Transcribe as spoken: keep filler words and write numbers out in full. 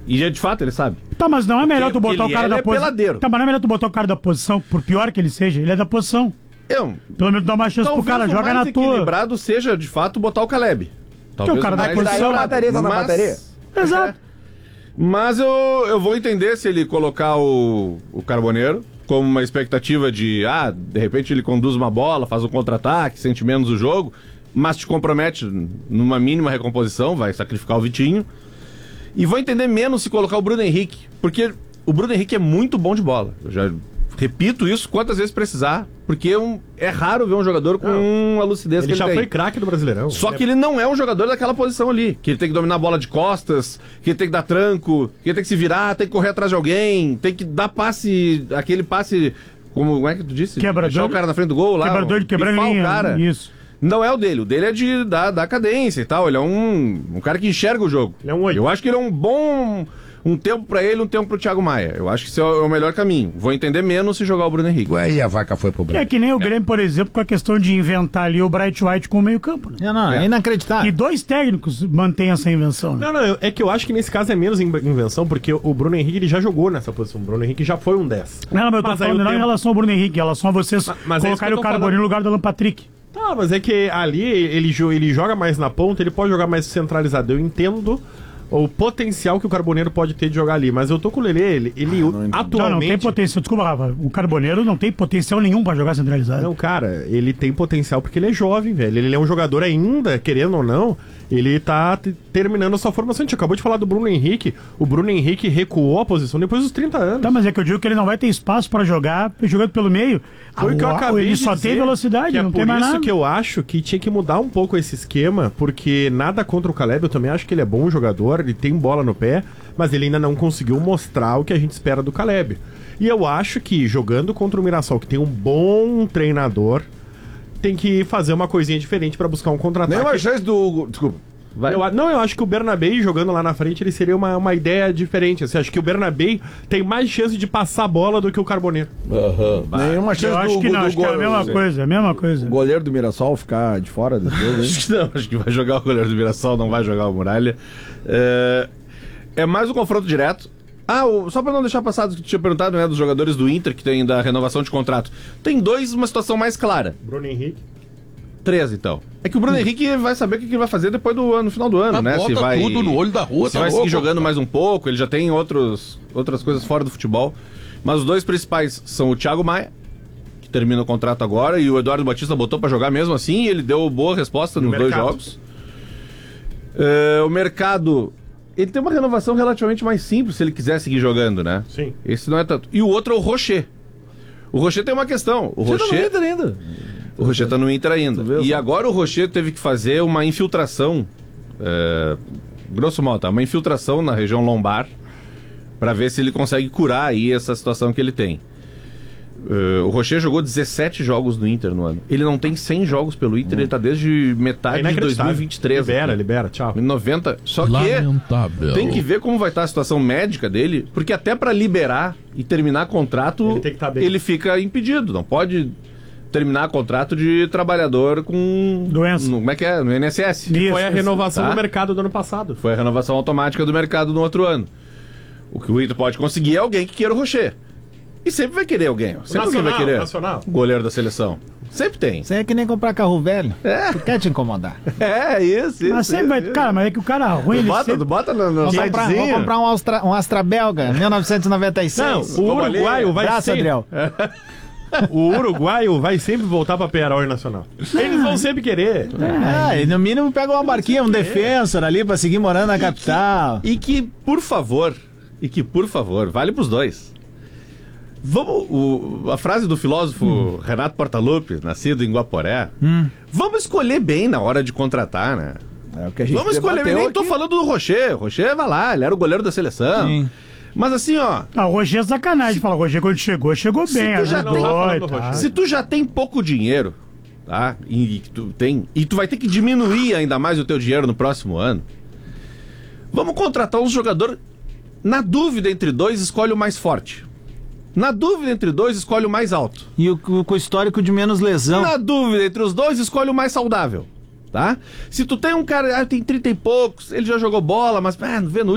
E de fato ele sabe. Tá, mas não é melhor tu botar o cara da é posição. peladeiro. Tá, mas não é melhor tu botar o cara da posição, por pior que ele seja, ele é da posição. Eu, Pelo menos dá uma chance pro cara, joga na tua. O equilibrado seja, de fato, botar o Caleb. Talvez o cara da posição. Na bateria, tá na mas, bateria. Exato. Mas eu, eu vou entender se ele colocar o, o Carboneiro como uma expectativa de, ah, de repente ele conduz uma bola, faz um contra-ataque, sente menos o jogo, mas te compromete numa mínima recomposição, vai sacrificar o Vitinho. E vou entender menos se colocar o Bruno Henrique, porque o Bruno Henrique é muito bom de bola. Eu já repito isso quantas vezes precisar, porque é, um, é raro ver um jogador com não. a lucidez ele que ele tem. Ele já foi craque do Brasileirão. Só que ele não é um jogador daquela posição ali, que ele tem que dominar a bola de costas, que ele tem que dar tranco, que ele tem que se virar, tem que correr atrás de alguém, tem que dar passe, aquele passe, como, como é que tu disse? Quebrador. Deixar o cara na frente do gol lá. Quebrador de quebrar linha. O cara. Isso. Não é o dele, o dele é de dar, dar cadência e tal, ele é um, um cara que enxerga o jogo. Ele é um oito. Eu acho que ele é um bom... Um tempo pra ele, um tempo pro Thiago Maia. Eu acho que esse é o melhor caminho. Vou entender menos se jogar o Bruno Henrique. Ué, e a vaca foi pro Brasil. É que nem o Grêmio, por exemplo, com a questão de inventar ali o Bright White com o meio campo. Né? Não, não, é inacreditável. E dois técnicos mantêm essa invenção. Né? Não, não, é que eu acho que nesse caso é menos invenção, porque o Bruno Henrique ele já jogou nessa posição. O Bruno Henrique já foi um dez. Não, mas eu tô Mas aí falando o não tempo- em relação ao Bruno Henrique, em relação a vocês Mas- mas é isso que colocarem eu o tô Carboneiro falando. no lugar do Alan Patrick. Tá, mas é que ali ele, jo- ele joga mais na ponta, ele pode jogar mais centralizado. Eu entendo o potencial que o Carboneiro pode ter de jogar ali, mas eu tô com o Lelê, ele, ele atualmente... Não, não tem potencial. Desculpa, Rafa. O Carboneiro não tem potencial nenhum pra jogar centralizado. Não, cara, ele tem potencial porque ele é jovem, velho. Ele é um jogador ainda, querendo ou não, ele tá t- terminando a sua formação. A gente acabou de falar do Bruno Henrique. O Bruno Henrique recuou a posição depois dos trinta anos. Tá, mas é que eu digo que ele não vai ter espaço pra jogar jogando pelo meio. Foi o que eu Agora, acabei ele de só dizer, tem velocidade, que é não por tem mais isso nada. que eu acho que tinha que mudar um pouco esse esquema, porque nada contra o Caleb, eu também acho que ele é bom jogador, ele tem bola no pé, mas ele ainda não conseguiu mostrar o que a gente espera do Caleb. E eu acho que jogando contra o Mirassol, que tem um bom treinador, tem que fazer uma coisinha diferente pra buscar um contra-ataque. Nenhuma chance do... Desculpa. Vai. Eu, a- não, eu acho que o Bernabé jogando lá na frente, ele seria uma, uma ideia diferente. Assim, acho que o Bernabé tem mais chance de passar a bola do que o Carboneiro. Nenhuma chance Eu acho do, que não, do acho que é a go- mesma coisa, é a mesma coisa. o goleiro do Mirassol ficar de fora desse jogo, hein? Acho que não, acho que vai jogar o goleiro do Mirassol, não vai jogar o Muralha. É, é mais um confronto direto. Ah, o- só pra não deixar passado que tu tinha perguntado, né, dos jogadores do Inter que tem da renovação de contrato. Tem dois, uma situação mais clara. Bruno Henrique. Três, então. É que o Bruno Henrique vai saber o que que ele vai fazer depois do ano, no final do ano, Ah, né? bota Se vai, tudo no olho da rua, se tá vai louco? seguir jogando mais um pouco, ele já tem outros, outras coisas fora do futebol. Mas os dois principais são o Thiago Maia, que termina o contrato agora, e o Eduardo Batista botou pra jogar mesmo assim, e ele deu boa resposta nos dois mercado. jogos. É, o mercado, ele tem uma renovação relativamente mais simples se ele quiser seguir jogando, né? Sim. Esse não é tanto. E o outro é o Rocher. O Rocher tem uma questão. O Você tá no Rocher... Inter ainda. O Rocher tá no Inter ainda. Tu vê E só. agora o Rocher teve que fazer uma infiltração, é, grosso modo, tá? Uma infiltração na região lombar, para ver se ele consegue curar aí essa situação que ele tem. É, o Rocher jogou dezessete jogos no Inter no ano. Ele não tem cem jogos pelo Inter, ele tá desde metade de dois mil e vinte e três. Libera, aqui. libera, tchau. Em noventa. Só que Lamentável. tem que ver como vai estar a situação médica dele, porque até para liberar e terminar contrato, Ele tem que tá bem. ele fica impedido. Não pode terminar contrato de trabalhador com Doença. no- como é que é? No I N S S. Isso, Foi a isso. renovação Tá. do mercado do ano passado. Foi a renovação automática do mercado no outro ano. O que o Inter pode conseguir é alguém que queira o Rocher. E sempre vai querer alguém. ó. Sempre alguém vai Nacional, querer. nacional. Goleiro da seleção. Sempre tem. Isso aí é que nem comprar carro velho. É. Tu quer te incomodar. É, isso, isso. Mas sempre vai. isso. Cara, mas é que o cara ruim, Tu ele bota, sempre... tu bota no, no Vou comprar, vou sitezinho. comprar um, Astra, um Astra Belga, mil novecentos e noventa e Não, seis. o uruguaio vai Braço, sempre... Adriel. O uruguaio vai sempre voltar pra Penharol Nacional. Eles vão sempre querer. Ah, e no mínimo pega uma barquinha, um defensor ali pra seguir morando na capital. E que, por favor, e que, por favor, vale pros dois. Vamos, o- a frase do filósofo Hum. Renato Portaluppi, nascido em Guaporé, vamos escolher bem na hora de contratar, né? É o que a gente Vamos escolher bem, debateu nem tô aqui. falando do Rocher, o Rocher vai lá, ele era o goleiro da seleção. Sim. Mas assim, ó, Ah, o Roger é sacanagem. Fala, o Roger quando chegou, chegou Se bem. tu já ajudou tem- Não tá falando e do tal. Roger. se tu já tem pouco dinheiro, tá? E, e que tu tem, e tu vai ter que diminuir ainda mais o teu dinheiro no próximo ano. Vamos contratar um jogador. Na dúvida entre dois, escolhe o mais forte. Na dúvida entre dois, escolhe o mais alto. E o, com o histórico de menos lesão. Na dúvida entre os dois, escolhe o mais saudável. Tá? Se tu tem um cara, ah, tem trinta e poucos, ele já jogou bola, mas ah, vê no